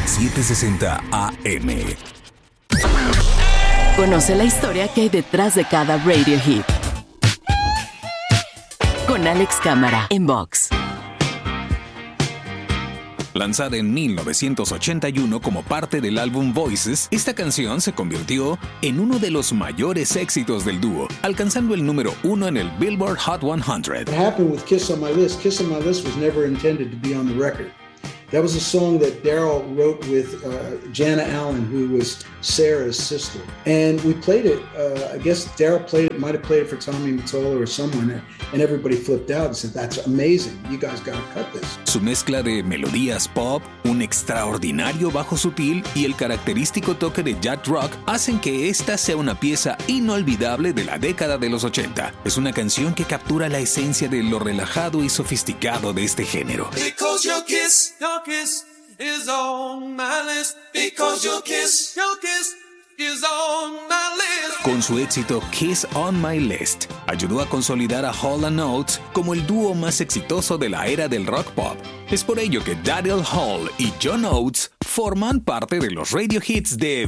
760 AM. Conoce la historia que hay detrás de cada radio hit. Con Alex Cámara en Vox. Lanzada en 1981 como parte del álbum Voices, esta canción se convirtió en uno de los mayores éxitos del dúo, alcanzando el número 1 en el Billboard Hot 100. What happened with Kiss on My List? Kiss on My List was never intended to be on the record. That was a song that Daryl wrote with Jana Allen, who was Sarah's sister. And we played it. I guess Daryl might have played it for Tommy Mottola or someone, and everybody flipped out and said, "That's amazing. You guys got to cut this." Su mezcla de melodías pop, un extraordinario bajo sutil y el característico toque de yacht rock hacen que esta sea una pieza inolvidable de la década de los 80. Es una canción que captura la esencia de lo relajado y sofisticado de este género. Because your kiss is on my list. Because your kiss is on my list. Con su éxito Kiss on My List, ayudó a consolidar a Hall & Oates como el dúo más exitoso de la era del rock pop. Es por ello que Daryl Hall y John Oates forman parte de los radio hits de